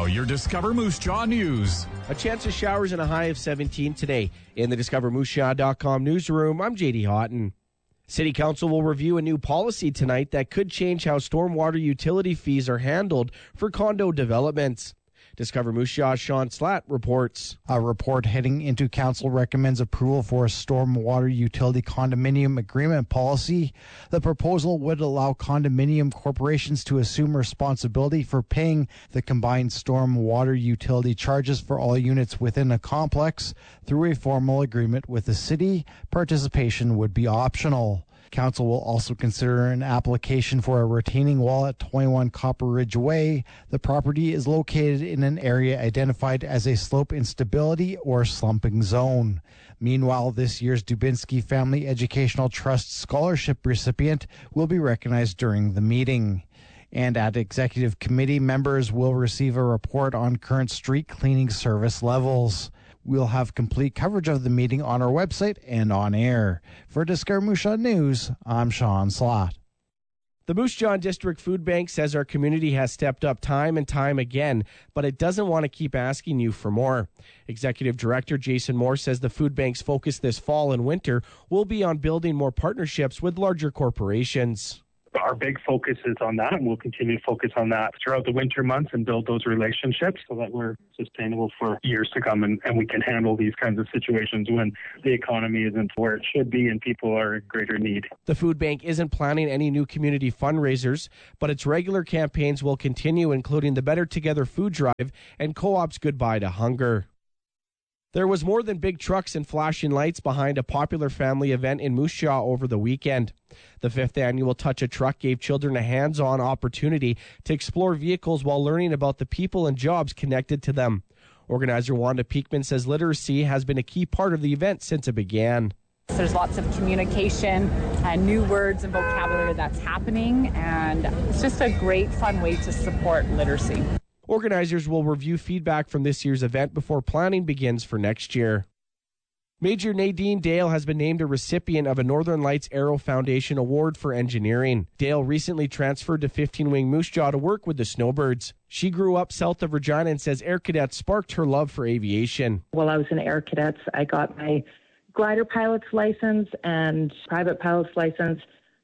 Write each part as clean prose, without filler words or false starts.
Now, your Discover Moose Jaw News. A chance of showers and a high of 17 today. In the DiscoverMooseJaw.com newsroom, I'm JD Houghton. City Council will review a new policy tonight that could change how stormwater utility fees are handled for condo developments. Discover Moose Jaw's Sean Slatt reports. A report heading into council recommends approval for a stormwater utility condominium agreement policy. The proposal would allow condominium corporations to assume responsibility for paying the combined stormwater utility charges for all units within a complex through a formal agreement with the city. Participation would be optional. Council will also consider an application for a retaining wall at 21 Copper Ridge Way. The property is located in an area identified as a slope instability or slumping zone. Meanwhile, this year's Dubinsky Family Educational Trust scholarship recipient will be recognized during the meeting. And at Executive Committee, members will receive a report on current street cleaning service levels. We'll have complete coverage of the meeting on our website and on air. For Discover Moose Jaw News, I'm Sean Slatt. The Moose Jaw District Food Bank says our community has stepped up time and time again, but it doesn't want to keep asking you for more. Executive Director Jason Moore says the food bank's focus this fall and winter will be on building more partnerships with larger corporations. Our big focus is on that, and we'll continue to focus on that throughout the winter months and build those relationships so that we're sustainable for years to come, and we can handle these kinds of situations when the economy isn't where it should be and people are in greater need. The food bank isn't planning any new community fundraisers, but its regular campaigns will continue, including the Better Together food drive and Co-op's Goodbye to Hunger. There was more than big trucks and flashing lights behind a popular family event in Moose Jaw over the weekend. The 5th annual Touch a Truck gave children a hands-on opportunity to explore vehicles while learning about the people and jobs connected to them. Organizer Wanda Peakman says literacy has been a key part of the event since it began. There's lots of communication and new words and vocabulary that's happening, and it's just a great, fun way to support literacy. Organizers will review feedback from this year's event before planning begins for next year. Major Nadine Dale has been named a recipient of a Northern Lights Aero Foundation Award for Engineering. Dale recently transferred to 15 Wing Moose Jaw to work with the Snowbirds. She grew up south of Regina and says Air Cadets sparked her love for aviation. While I was in Air Cadets, I got my glider pilot's license and private pilot's license.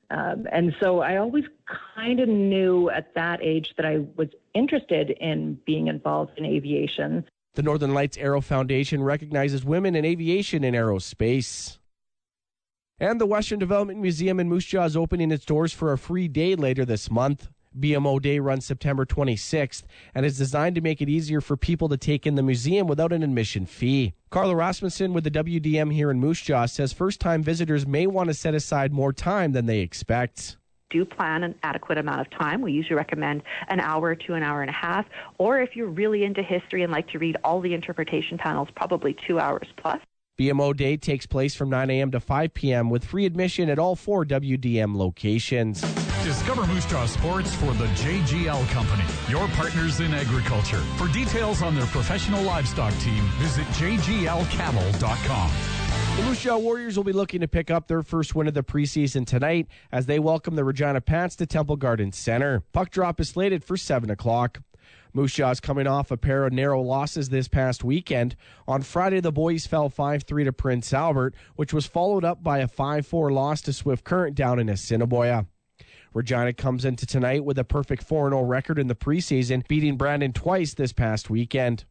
And so I always kind of knew at that age that I was interested in being involved in aviation. The Northern Lights Aero Foundation recognizes women in aviation and aerospace. And the Western Development Museum in Moose Jaw is opening its doors for a free day later this month. BMO Day runs September 26th and is designed to make it easier for people to take in the museum without an admission fee. Carla Rasmussen with the WDM here in Moose Jaw says first-time visitors may want to set aside more time than they expect. Do plan an adequate amount of time. We usually recommend an hour to an hour and a half. Or if you're really into history and like to read all the interpretation panels, probably 2 hours plus. BMO Day takes place from 9 a.m. to 5 p.m. with free admission at all 4 WDM locations. Discover Moose Jaw Sports for the JGL Company, your partners in agriculture. For details on their professional livestock team, visit jglcattle.com. The Moose Jaw Warriors will be looking to pick up their first win of the preseason tonight as they welcome the Regina Pats to Temple Gardens Center. Puck drop is slated for 7 o'clock. Moose Jaw is coming off a pair of narrow losses this past weekend. On Friday, the boys fell 5-3 to Prince Albert, which was followed up by a 5-4 loss to Swift Current down in Assiniboia. Regina comes into tonight with a perfect 4-0 record in the preseason, beating Brandon twice this past weekend.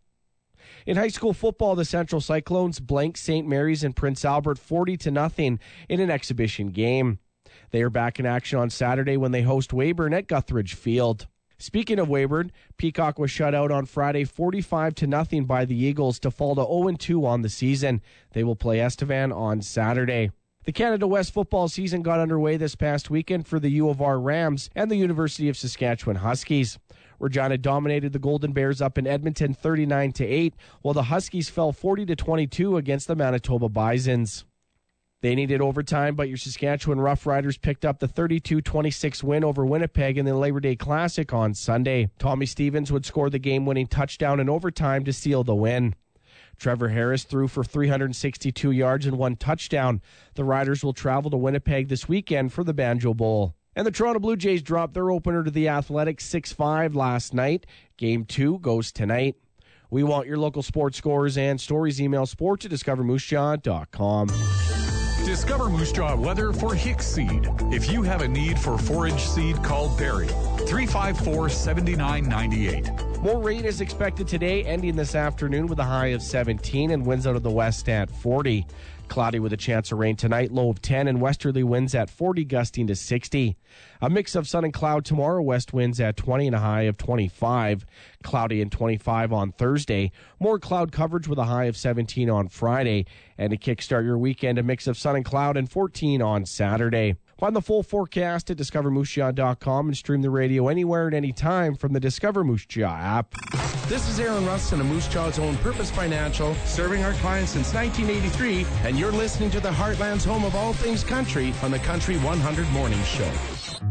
In high school football, the Central Cyclones blanked St. Mary's and Prince Albert 40-0 in an exhibition game. They are back in action on Saturday when they host Weyburn at Guthridge Field. Speaking of Weyburn, Peacock was shut out on Friday 45-0 by the Eagles to fall to 0-2 on the season. They will play Estevan on Saturday. The Canada West football season got underway this past weekend for the U of R Rams and the University of Saskatchewan Huskies. Regina dominated the Golden Bears up in Edmonton 39-8, while the Huskies fell 40-22 against the Manitoba Bisons. They needed overtime, but your Saskatchewan Roughriders picked up the 32-26 win over Winnipeg in the Labor Day Classic on Sunday. Tommy Stevens would score the game-winning touchdown in overtime to seal the win. Trevor Harris threw for 362 yards and 1 touchdown. The Riders will travel to Winnipeg this weekend for the Banjo Bowl. And the Toronto Blue Jays dropped their opener to the Athletics 6-5 last night. Game 2 goes tonight. We want your local sports scores and stories. Email sports@discovermoosejaw.com. Discover Moose Jaw weather for Hicks Seed. If you have a need for forage seed, call Barry, 354-7998. More rain is expected today, ending this afternoon with a high of 17 and winds out of the west at 40. Cloudy with a chance of rain tonight, low of 10, and westerly winds at 40, gusting to 60. A mix of sun and cloud tomorrow, west winds at 20 and a high of 25. Cloudy and 25 on Thursday. More cloud coverage with a high of 17 on Friday. And to kickstart your weekend, a mix of sun and cloud and 14 on Saturday. Find the full forecast at discovermoosejaw.com and stream the radio anywhere at any time from the Discover Moose Jaw app. This is Aaron Rustin of Moose Jaw's own Purpose Financial, serving our clients since 1983, and you're listening to the Heartland's home of all things country on the Country 100 Morning Show.